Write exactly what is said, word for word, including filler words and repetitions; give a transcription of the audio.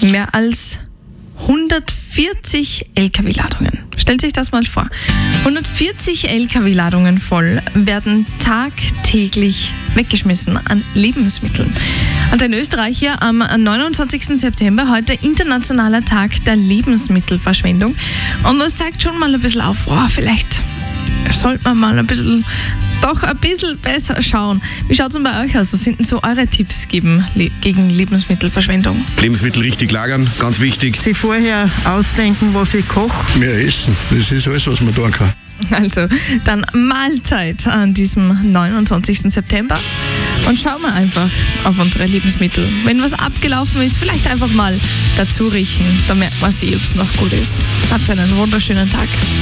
Mehr als hundertvierzig L K W-Ladungen. Stellt sich das mal vor. hundertvierzig L K W-Ladungen voll werden tagtäglich weggeschmissen an Lebensmitteln. Und in Österreich hier am neunundzwanzigsten September, heute internationaler Tag der Lebensmittelverschwendung. Und das zeigt schon mal ein bisschen auf, wow, vielleicht sollte man mal ein bisschen, doch ein bisschen besser schauen. Wie schaut es denn bei euch aus? Was sind denn so eure Tipps gegen, gegen Lebensmittelverschwendung? Lebensmittel richtig lagern, ganz wichtig. Sich vorher ausdenken, was ich koche. Mehr essen, das ist alles, was man tun kann. Also, dann Mahlzeit an diesem neunundzwanzigsten September. Und schauen wir einfach auf unsere Lebensmittel. Wenn was abgelaufen ist, vielleicht einfach mal dazu riechen. Da merkt man sich, ob es noch gut ist. Habt einen wunderschönen Tag.